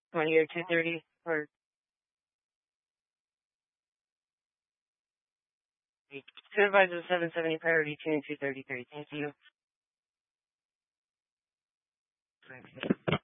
20 or 230 or Supervisor 770 priority 2 and 233. Thank you.